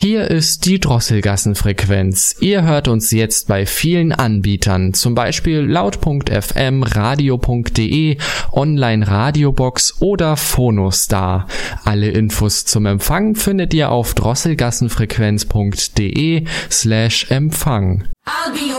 Hier ist die Drosselgassenfrequenz. Ihr hört uns jetzt bei vielen Anbietern, zum Beispiel laut.fm, radio.de, Online-Radiobox oder Phonostar. Alle Infos zum Empfang findet ihr auf drosselgassenfrequenz.de/Empfang.